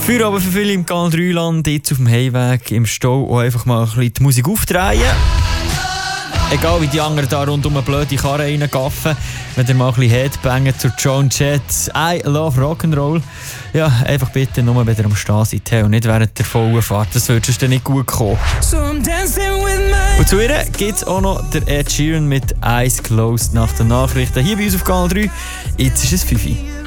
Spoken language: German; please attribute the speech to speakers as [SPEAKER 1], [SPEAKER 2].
[SPEAKER 1] Für aber für viele im Kanal 3-Land jetzt auf dem Heimweg im Stau auch einfach mal ein bisschen die Musik aufdrehen. Egal wie die anderen da rund um eine blöde Karre reingaffen, wenn ihr mal ein bisschen Headbangen zur Joan Jett. I love Rock'n'Roll. Ja, einfach bitte nur, wenn ihr am Stehen seid und nicht während der vollen Fahrt. Das würde sonst nicht gut kommen. Und zu ihr gibt es auch noch der Ed Sheeran mit Eyes Closed nach den Nachrichten. Hier bei uns auf Kanal 3. Jetzt ist es 5 Uhr.